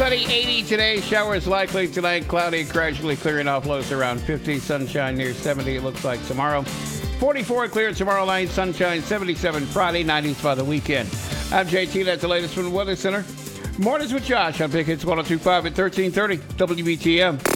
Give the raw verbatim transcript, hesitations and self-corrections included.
sunny, eighty today. Showers likely tonight. Cloudy, gradually clearing off. Lows around fifty. Sunshine near seventy, it looks like tomorrow. forty-four clear tomorrow night. Sunshine, seventy-seven Friday. nineties by the weekend. I'm J T. That's the latest from the Weather Center. Mornings with Josh on Big Hits one oh two point five at thirteen thirty W B T M.